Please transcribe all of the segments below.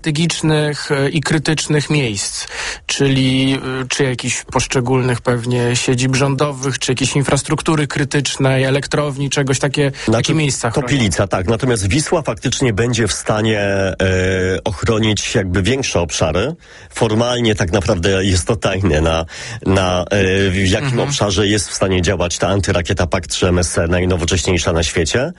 strategicznych i krytycznych miejsc, czyli czy jakichś poszczególnych pewnie siedzib rządowych, czy jakiejś infrastruktury krytycznej, elektrowni, czegoś takie miejsca. Toplica, tak. Natomiast Wisła faktycznie będzie w stanie ochronić jakby większe obszary. Formalnie tak naprawdę jest to tajne, w jakim obszarze jest w stanie działać ta antyrakieta PAK-3 MSC, najnowocześniejsza na świecie.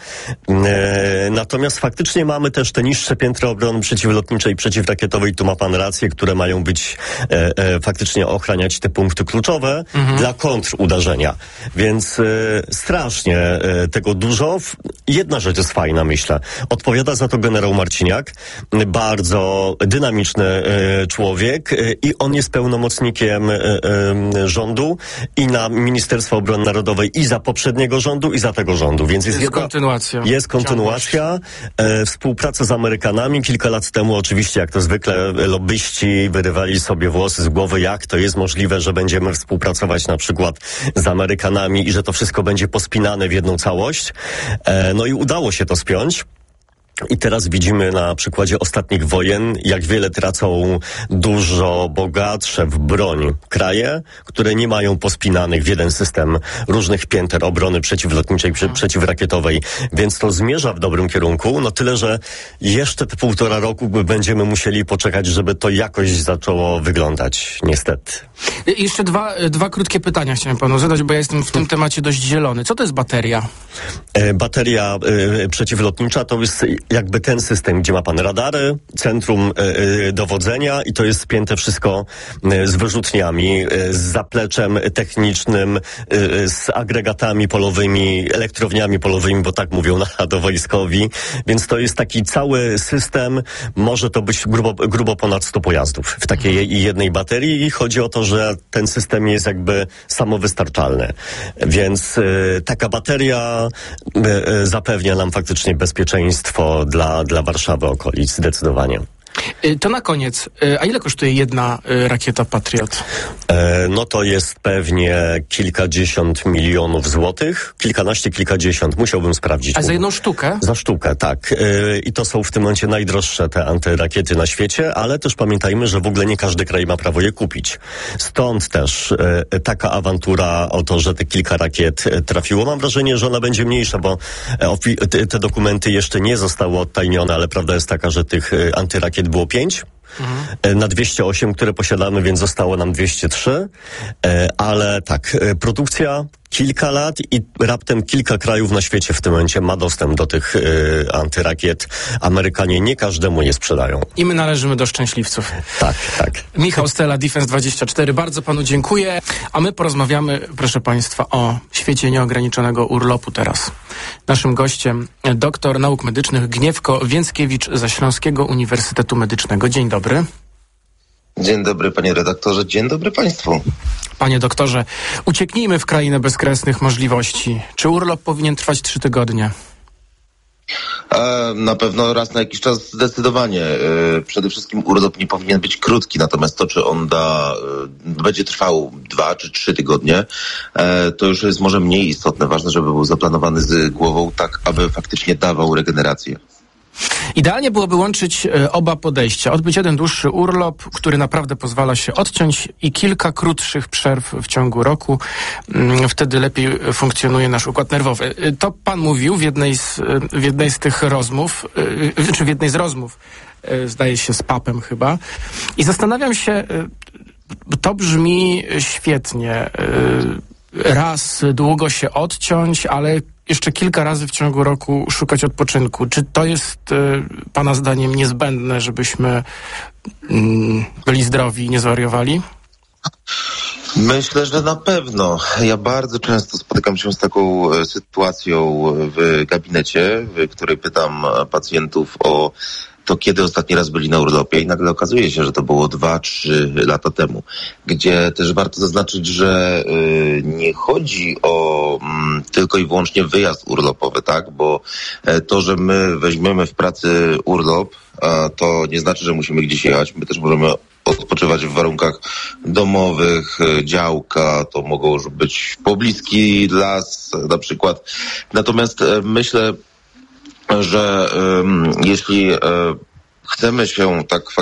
Natomiast faktycznie mamy też te niższe piętra obrony przeciwlotniczej i przeciwrakietowej, tu ma pan rację, które mają być faktycznie ochraniać te punkty kluczowe dla kontruderzenia. Więc strasznie tego dużo. Jedna rzecz jest fajna, myślę. Odpowiada za to generał Marciniak, bardzo dynamiczny człowiek i on jest pełnomocnikiem rządu i na Ministerstwa Obrony Narodowej i za poprzedniego rządu i za tego rządu. Więc jest kontynuacja. Jest kontynuacja. Współpraca z Amerykanami. Kilka lat temu oczywiście, jak to zwykle, lobbyści wyrywali sobie włosy z głowy, jak to jest możliwe, że będziemy współpracować na przykład z Amerykanami i że to wszystko będzie pospinane w jedną całość. No i udało się to spiąć. I teraz widzimy na przykładzie ostatnich wojen, jak wiele tracą dużo bogatsze w broń kraje, które nie mają pospinanych w jeden system różnych pięter obrony przeciwlotniczej, przeciwrakietowej. Więc to zmierza w dobrym kierunku, no tyle, że jeszcze te 1,5 roku będziemy musieli poczekać, żeby to jakoś zaczęło wyglądać, niestety. Jeszcze dwa krótkie pytania chciałem panu zadać, bo ja jestem w tym temacie dość zielony. Co to jest bateria? Bateria przeciwlotnicza to jest jakby ten system, gdzie ma pan radary, centrum dowodzenia i to jest spięte wszystko z wyrzutniami, z zapleczem technicznym, z agregatami polowymi, elektrowniami polowymi, bo tak mówią narodowojskowi. Więc to jest taki cały system, może to być grubo ponad 100 pojazdów w takiej jednej baterii i chodzi o to, że ten system jest jakby samowystarczalny. Więc taka bateria zapewnia nam faktycznie bezpieczeństwo dla Warszawy, okolic, zdecydowanie. To na koniec, a ile kosztuje jedna rakieta Patriot? No to jest pewnie kilkadziesiąt milionów złotych, kilkadziesiąt, musiałbym sprawdzić. A za jedną sztukę? Za sztukę, tak. I to są w tym momencie najdroższe te antyrakiety na świecie, ale też pamiętajmy, że w ogóle nie każdy kraj ma prawo je kupić. Stąd też taka awantura o to, że te kilka rakiet trafiło. Mam wrażenie, że ona będzie mniejsza, bo te dokumenty jeszcze nie zostały odtajnione, ale prawda jest taka, że tych antyrakiet było 5 na 208, które posiadamy, więc zostało nam 203. Ale tak, produkcja kilka lat i raptem kilka krajów na świecie w tym momencie ma dostęp do tych antyrakiet. Amerykanie nie każdemu je sprzedają. I my należymy do szczęśliwców. Tak, tak. Michał Stela, Defense24, bardzo panu dziękuję. A my porozmawiamy, proszę państwa, o świecie nieograniczonego urlopu teraz. Naszym gościem doktor nauk medycznych Gniewko Więckiewicz ze Śląskiego Uniwersytetu Medycznego. Dzień dobry. Dzień dobry, panie redaktorze, dzień dobry państwu. Panie doktorze, ucieknijmy w krainę bezkresnych możliwości. Czy urlop powinien trwać 3 tygodnie? Na pewno raz na jakiś czas zdecydowanie. Przede wszystkim urlop nie powinien być krótki, natomiast to, czy on będzie trwał 2 czy 3 tygodnie, to już jest może mniej istotne. Ważne, żeby był zaplanowany z głową tak, aby faktycznie dawał regenerację. Idealnie byłoby łączyć oba podejścia. Odbyć jeden dłuższy urlop, który naprawdę pozwala się odciąć i kilka krótszych przerw w ciągu roku. Wtedy lepiej funkcjonuje nasz układ nerwowy. To pan mówił w jednej z tych rozmów, czy w jednej z rozmów, zdaje się z papem chyba. I zastanawiam się, to brzmi świetnie. Raz długo się odciąć, ale jeszcze kilka razy w ciągu roku szukać odpoczynku. Czy to jest pana zdaniem niezbędne, żebyśmy byli zdrowi i nie zwariowali? Myślę, że na pewno. Ja bardzo często spotykam się z taką sytuacją w gabinecie, w której pytam pacjentów o to, kiedy ostatni raz byli na urlopie i nagle okazuje się, że to było 2-3 lata temu, gdzie też warto zaznaczyć, że nie chodzi o tylko i wyłącznie wyjazd urlopowy, tak? Bo to, że my weźmiemy w pracy urlop, to nie znaczy, że musimy gdzieś jechać. My też możemy odpoczywać w warunkach domowych, działka, to mogą już być pobliski las na przykład. Natomiast myślę, że jeśli chcemy się tak